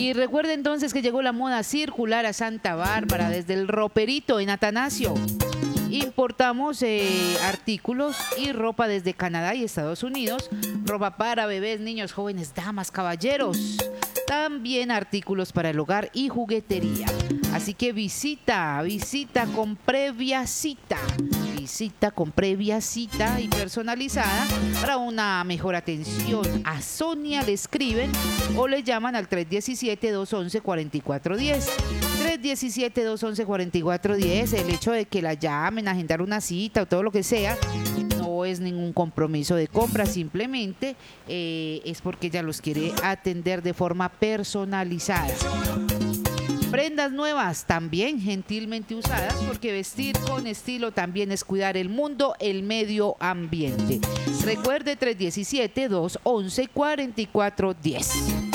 Y recuerde entonces que llegó la moda circular a Santa Bárbara desde el Roperito en Atanasio. Importamos artículos y ropa desde Canadá y Estados Unidos, ropa para bebés, niños, jóvenes, damas, caballeros. También artículos para el hogar y juguetería. Así que visita con previa cita. Visita con previa cita y personalizada para una mejor atención. A Sonia le escriben o le llaman al 317-211-4410. 317-211-4410. El hecho de que la llamen, agendar una cita o todo lo que sea, no es ningún compromiso de compra, simplemente es porque ella los quiere atender de forma personalizada. Prendas nuevas también gentilmente usadas, porque vestir con estilo también es cuidar el mundo, el medio ambiente. Recuerde 317-211-4410.